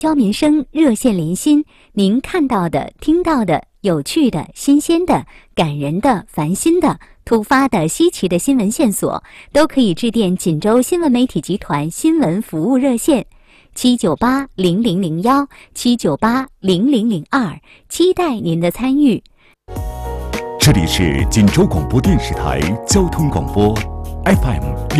交民生热线连心，您看到的、听到的、有趣的、新鲜的、感人的、烦心的、突发的、稀奇的新闻线索，都可以致电锦州新闻媒体集团新闻服务热线798-0001、798-0002，期待您的参与。 这里是锦州广播电视台交通广播 FM